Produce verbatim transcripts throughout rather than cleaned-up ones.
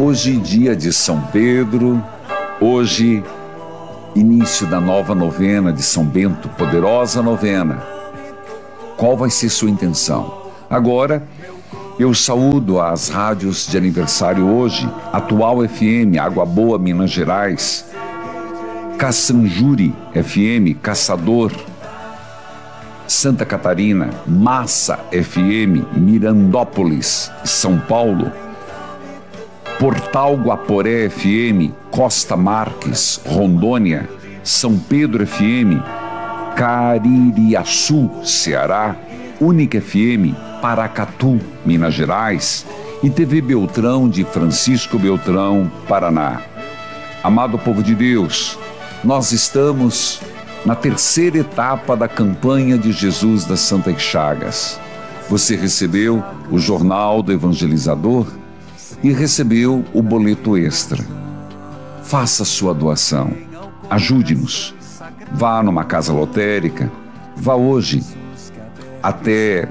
Hoje, dia de São Pedro, hoje, início da nova novena de São Bento, poderosa novena. Qual vai ser sua intenção? Agora, eu saúdo as rádios de aniversário hoje, Atual F M, Água Boa, Minas Gerais, Caçanjuri F M, Caçador, Santa Catarina, Massa F M, Mirandópolis, São Paulo, Portal Guaporé F M, Costa Marques, Rondônia, São Pedro F M, Caririaçu, Ceará, Única F M, Paracatu, Minas Gerais e T V Beltrão de Francisco Beltrão, Paraná. Amado povo de Deus, nós estamos na terceira etapa da campanha de Jesus das Santas Chagas. Você recebeu o Jornal do Evangelizador e recebeu o boleto extra. Faça sua doação, ajude-nos. Vá numa casa lotérica, vá hoje até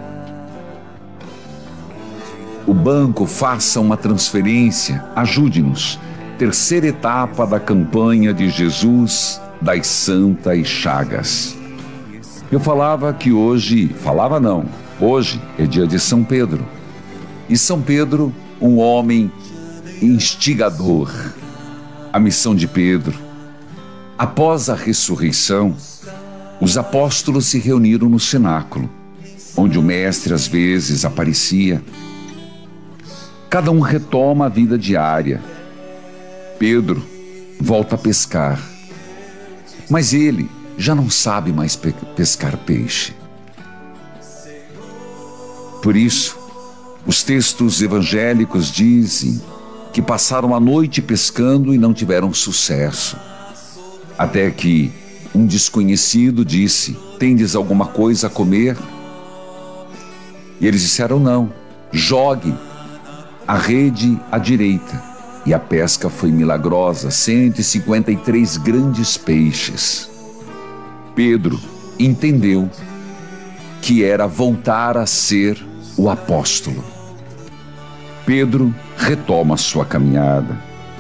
o banco, faça uma transferência, ajude-nos. Terceira etapa da campanha de Jesus das Santas Chagas. Eu falava que hoje, falava não, hoje é dia de São Pedro. E São Pedro, um homem instigador. A missão de Pedro. Após a ressurreição, os apóstolos se reuniram no cenáculo, onde o mestre às vezes aparecia. Cada um retoma a vida diária. Pedro volta a pescar, mas ele já não sabe mais pe- pescar peixe. Por isso, os textos evangélicos dizem que passaram a noite pescando e não tiveram sucesso. Até que um desconhecido disse: "Tendes alguma coisa a comer?" E eles disseram: "Não, jogue a rede à direita." E a pesca foi milagrosa, cento e cinquenta e três grandes peixes. Pedro entendeu que era voltar a ser o apóstolo. Pedro retoma sua caminhada.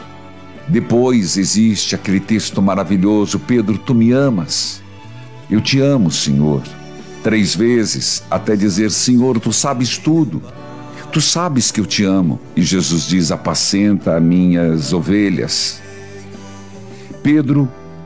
Depois existe aquele texto maravilhoso: "Pedro, tu me amas?" "Eu te amo, Senhor." Três vezes, até dizer: "Senhor, tu sabes tudo. Tu sabes que eu te amo." E Jesus diz: "Apacenta as minhas ovelhas." Pedro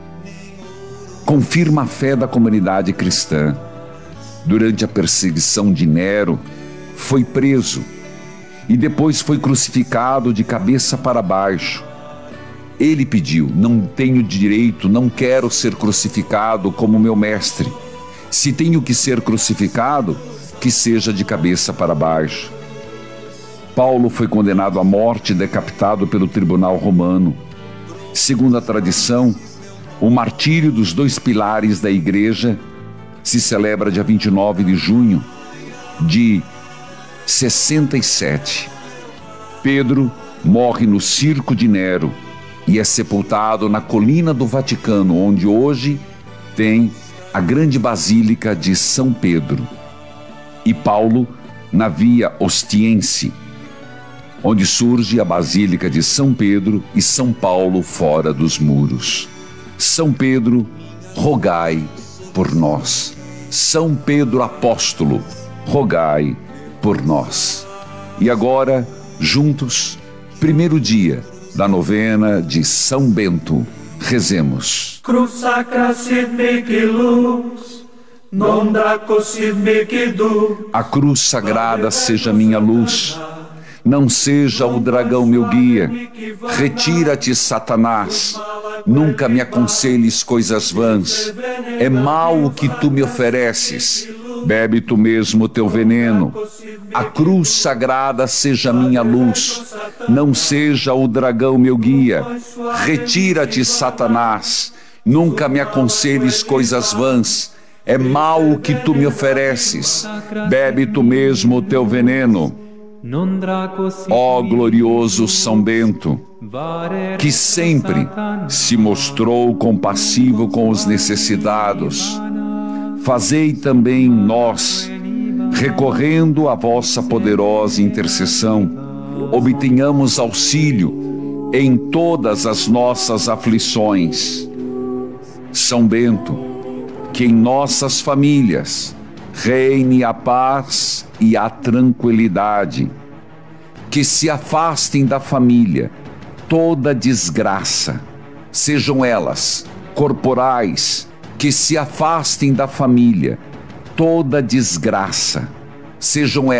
confirma a fé da comunidade cristã. Durante a perseguição de Nero, foi preso e depois foi crucificado de cabeça para baixo. Ele pediu: "Não tenho direito, não quero ser crucificado como meu mestre. Se tenho que ser crucificado, que seja de cabeça para baixo." Paulo foi condenado à morte e decapitado pelo tribunal romano. Segundo a tradição, o martírio dos dois pilares da igreja se celebra dia vinte e nove de junho de sessenta e sete. Pedro morre no circo de Nero e é sepultado na colina do Vaticano, onde hoje tem a grande basílica de São Pedro. E Paulo na Via Ostiense, onde surge a Basílica de São Pedro, e São Paulo fora dos muros. São Pedro, rogai por nós. São Pedro Apóstolo, rogai por nós. E agora, juntos, primeiro dia da novena de São Bento, rezemos. Cruz sacra sit mihi lux, non draco sit mihi dux. A cruz sagrada seja minha luz, não seja o dragão meu guia. Retira-te, Satanás, nunca me aconselhes coisas vãs. É mal o que tu me ofereces, bebe tu mesmo o teu veneno. A cruz sagrada seja minha luz, não seja o dragão meu guia. Retira-te, Satanás, nunca me aconselhes coisas vãs. É mal o que tu me ofereces, bebe tu mesmo o teu veneno. Ó glorioso São Bento, que sempre se mostrou compassivo com os necessitados, fazei também nós, recorrendo à vossa poderosa intercessão, obtenhamos auxílio em todas as nossas aflições. São Bento, que em nossas famílias reine a paz e a tranquilidade, que se afastem da família toda desgraça, sejam elas corporais, que se afastem da família toda desgraça, sejam elas